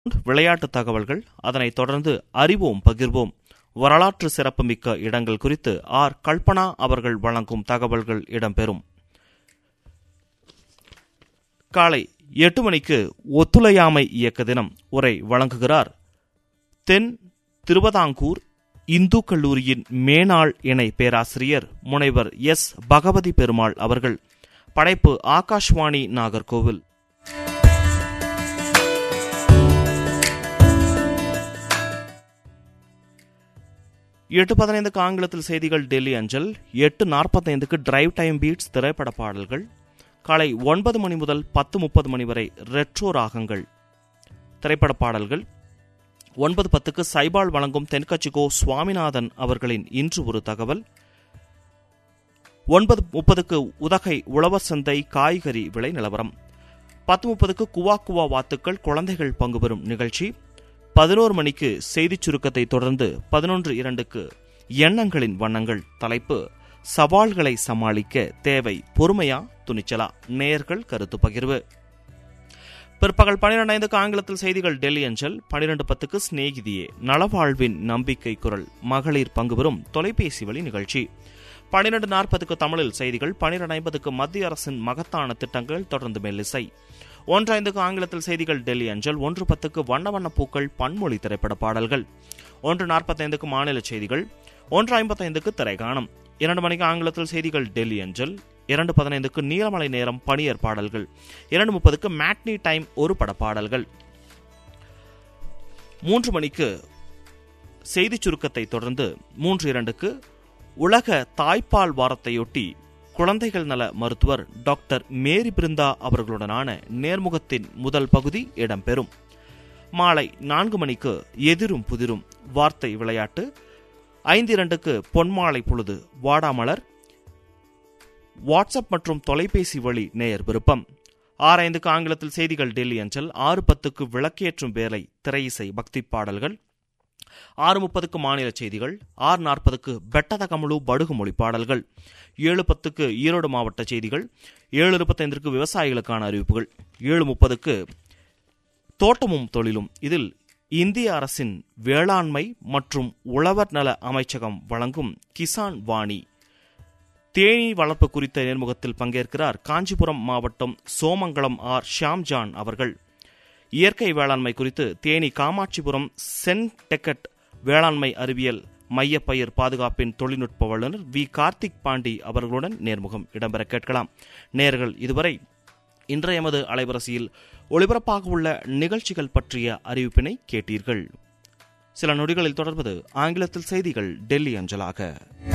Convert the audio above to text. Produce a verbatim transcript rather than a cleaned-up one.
விளையாட்டு தகவல்கள், அதனைத் தொடர்ந்து அறிவோம் பகிர்வோம், வரலாற்று சிறப்புமிக்க இடங்கள் குறித்து ஆர் கல்பனா அவர்கள் வழங்கும் தகவல்கள் இடம்பெறும். காலை எட்டு மணிக்கு ஒத்துழையாமை இயக்க தினம் உரை வழங்குகிறார் தென் திருவிதாங்கூர் இந்து கல்லூரியின் மேனாள் இணை பேராசிரியர் முனைவர் எஸ் பகவதி பெருமாள் அவர்கள். படைப்பு ஆகாஷ்வாணி நாகர்கோவில். எட்டு பதினைந்துக்கு ஆங்கிலத்தில் செய்திகள் டெல்லி அஞ்சல். எட்டு நாற்பத்தைந்துக்கு டிரைவ் டைம் பீட்ஸ் திரைப்பட பாடல்கள். காலை ஒன்பது மணி முதல் பத்து முப்பது மணி வரை ரெட்ரோ ராகங்கள் திரைப்பட பாடல்கள். ஒன்பது பத்துக்கு சைபால் வழங்கும் தென்கட்சிகோ சுவாமிநாதன் அவர்களின் இன்று ஒரு தகவல். ஒன்பது முப்பதுக்கு உதகை உழவர் சந்தை காய்கறி விலை நிலவரம். பத்து முப்பதுக்கு குவா குவா வாத்துக்கள் குழந்தைகள் பங்கு பெறும் நிகழ்ச்சி. பதினோரு மணிக்கு செய்திச் சுருக்கத்தை தொடர்ந்து பதினொன்று இரண்டுக்கு எண்ணங்களின் வண்ணங்கள். தலைப்பு சவால்களை சமாளிக்க தேவை பொறுமையா துணிச்சலா, நேயர்கள் கருத்து பகிர்வு. பிற்பகல் பனிரெண்டு ஐந்துக்கு ஆங்கிலத்தில் செய்திகள் டெல்லி அஞ்சல். பனிரெண்டு பத்துக்கு சிநேகிதியே நலவாழ்வின் நம்பிக்கை குரல் மகளிர் பங்கு பெறும் தொலைபேசி வழி நிகழ்ச்சி. பனிரெண்டு நாற்பதுக்கு தமிழில் செய்திகள். பனிரெண்டு ஐம்பதுக்கு மத்திய அரசின் மகத்தான திட்டங்கள் தொடர்ந்து மெல்லிசை. ஒன்று ஐந்துக்கு ஆங்கிலத்தில் செய்திகள் டெல்லி அஞ்சல். ஒன்று பத்துக்கு வண்ண வண்ண பூக்கள் பன்மொழி திரைப்பட பாடல்கள். ஒன்று நாற்பத்தைந்துக்கு மாநில செய்திகள். ஒன்று ஐம்பத்தைந்துக்கு திரைகாணம். இரண்டு மணிக்கு ஆங்கிலத்தில் செய்திகள் டெல்லி அஞ்சல். இரண்டு பதினைந்துக்கு நீலமலை நேரம் பணியர் பாடல்கள். இரண்டு முப்பதுக்கு மேட்னி டைம் ஒரு பட பாடல்கள். மூன்று மணிக்கு செய்திச் சுருக்கத்தை தொடர்ந்து மூன்று இரண்டுக்கு உலக தாய்ப்பால் வாரத்தையொட்டி குழந்தைகள் நல மருத்துவர் டாக்டர் மேரி பிருந்தா அவர்களுடனான நேர்முகத்தின் முதல் பகுதி இடம்பெறும். மாலை நான்கு மணிக்கு எதிரும் புதிரும் வார்த்தை விளையாட்டு. ஐந்து இரண்டுக்கு பொன்மாலை பொழுது வாடாமலர் வாட்ஸ்அப் மற்றும் தொலைபேசி வழி நேயர் விருப்பம். ஆறு ஐந்துக்கு ஆங்கிலத்தில் செய்திகள் டெல்லி அஞ்சல். ஆறு பத்துக்கு விளக்கேற்றும் வேலை திரையிசை பக்தி பாடல்கள். ஆறு முப்பதுக்கு மாநில செய்திகள். ஆறு நாற்பதுக்கு பெட்டத கமலு படுகு மொழி பாடல்கள். ஏழு பத்துக்கு ஈரோடு மாவட்ட செய்திகள். ஏழு இருபத்தைந்திற்கு விவசாயிகளுக்கான அறிவிப்புகள். ஏழு முப்பதுக்கு தோட்டமும் தொழிலும். இதில் இந்திய அரசின் வேளாண்மை மற்றும் உழவர் நல அமைச்சகம் வழங்கும் கிசான் வாணி தேனீ வளர்ப்பு குறித்த நேர்முகத்தில் பங்கேற்கிறார் காஞ்சிபுரம் மாவட்டம் சோமங்கலம் ஆர் ஷியாம்ஜான் அவர்கள். இயற்கை வேளாண்மை குறித்து தேனி காமாட்சிபுரம் சென்டெக்கட் வேளாண்மை அறிவியல் மைய பயிர் பாதுகாப்பின் தொழில்நுட்ப வல்லுநர் வி கார்த்திக் பாண்டி அவர்களுடன் நேர்முகம் இடம்பெற கேட்கலாம். நேயர்கள் இதுவரை இன்றைய எமது அலைவரிசையில் ஒளிபரப்பாக உள்ள நிகழ்ச்சிகள் பற்றிய அறிவிப்பினை கேட்டீர்கள். சில நொடிகளில் தொடர்வது ஆங்கிலத்தில் செய்திகள் டெல்லி அஞ்சலாக.